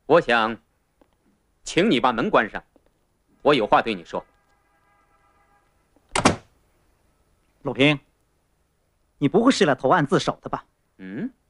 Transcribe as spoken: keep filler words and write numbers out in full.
我想，请你把门关上，我有话对你说。 鲁平，你不会是来投案自首的吧？ 嗯。